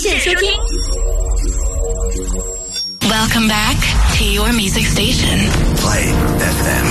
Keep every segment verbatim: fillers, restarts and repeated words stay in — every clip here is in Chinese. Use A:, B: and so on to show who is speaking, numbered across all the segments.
A: 线收听。
B: Welcome back to your music station.
C: Play F M.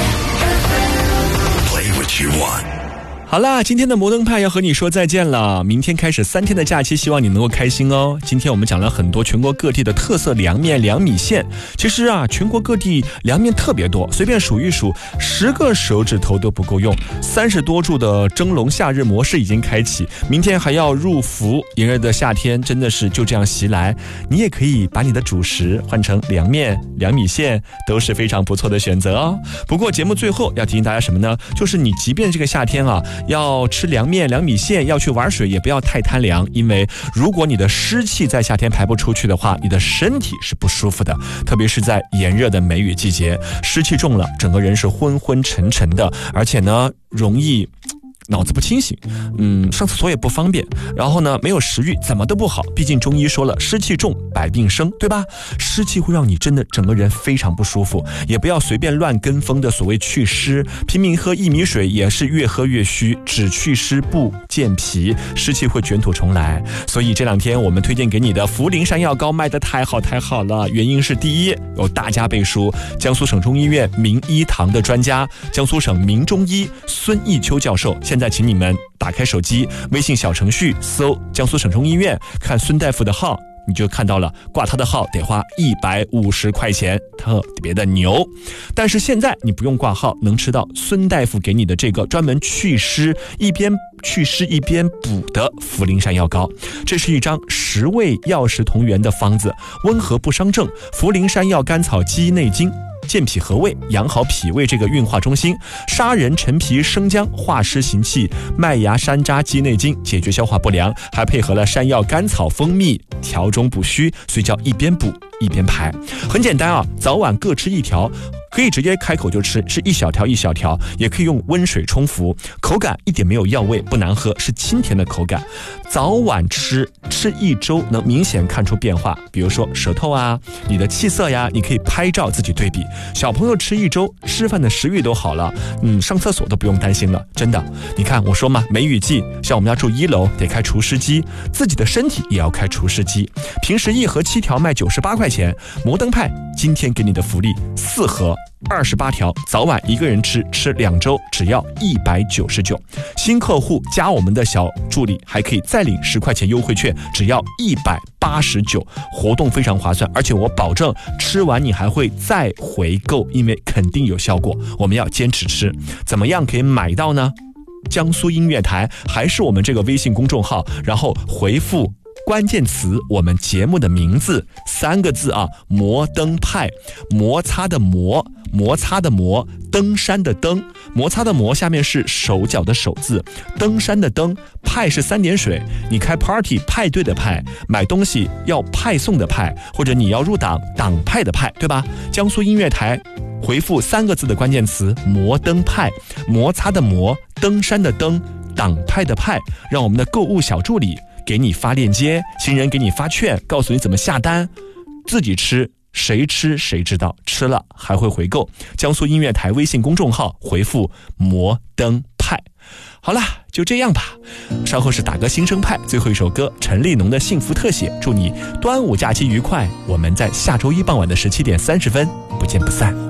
C: Play what you want.
D: 好啦，今天的摩登派要和你说再见了。明天开始三天的假期，希望你能够开心哦。今天我们讲了很多全国各地的特色凉面、凉米线。其实啊，全国各地凉面特别多，随便数一数，十个手指头都不够用。三十多柱的蒸笼夏日模式已经开启，明天还要入伏，炎热的夏天真的是就这样袭来。你也可以把你的主食换成凉面、凉米线，都是非常不错的选择哦。不过节目最后要提醒大家什么呢？就是你即便这个夏天啊，要吃凉面、凉米线，要去玩水，也不要太贪凉，因为如果你的湿气在夏天排不出去的话，你的身体是不舒服的，特别是在炎热的梅雨季节，湿气重了，整个人是昏昏沉沉的，而且呢，容易脑子不清醒，嗯，上厕所也不方便，然后呢，没有食欲，怎么都不好。毕竟中医说了，湿气重，百病生，对吧？湿气会让你真的整个人非常不舒服，也不要随便乱跟风的所谓祛湿，拼命喝薏米水也是越喝越虚，只祛湿不健脾，湿气会卷土重来。所以这两天我们推荐给你的茯苓山药膏卖得太好太好了，原因是第一，有大家背书，江苏省中医院名医堂的专家，江苏省名中医孙义秋教授。现在请你们打开手机微信小程序，搜江苏省中医院，看孙大夫的号，你就看到了，挂他的号得花一百五十块钱，特别的牛。但是现在你不用挂号，能吃到孙大夫给你的这个专门祛湿，一边祛湿一边补的茯苓山药膏。这是一张十味药食同源的方子，温和不伤正，茯苓山药甘草鸡内金，健脾和胃，养好脾胃这个运化中心，杀人陈皮生姜化湿行气，麦芽山楂鸡内金解决消化不良，还配合了山药甘草蜂蜜调中补虚，所以叫一边补一边排。很简单啊，早晚各吃一条，可以直接开口就吃，是一小条一小条，也可以用温水冲服，口感一点没有药味，不难喝，是清甜的口感。早晚吃，吃一周能明显看出变化，比如说舌头啊，你的气色呀，你可以拍照自己对比。小朋友吃一周，吃饭的食欲都好了，嗯，上厕所都不用担心了，真的。你看我说嘛，梅雨季，像我们家住一楼得开除湿机，自己的身体也要开除湿机。平时一盒七条卖九十八块钱，摩登派今天给你的福利，四盒二十八条，早晚一个人吃，吃两周只要一百九十九。新客户加我们的小助理还可以再领十块钱优惠券，只要一百八十九，活动非常划算，而且我保证吃完你还会再回购，因为肯定有效果。我们要坚持吃，怎么样可以买到呢？江苏音乐台还是我们这个微信公众号，然后回复关键词我们节目的名字三个字啊，摩登派，摩擦的摩，摩擦的摩，登山的登，摩擦的摩下面是手脚的手字，登山的登，派是三点水，你开 party 派对的派，买东西要派送的派，或者你要入党党派的派，对吧？江苏音乐台回复三个字的关键词摩登派，摩擦的摩，登山的登，党派的派，让我们的购物小助理给你发链接，新人给你发券，告诉你怎么下单，自己吃谁吃谁知道，吃了还会回购。江苏音乐台微信公众号回复摩登派。好啦，就这样吧，稍后是打歌新生派，最后一首歌陈立农的幸福特写，祝你端午假期愉快，我们在下周一傍晚的十七点三十分不见不散。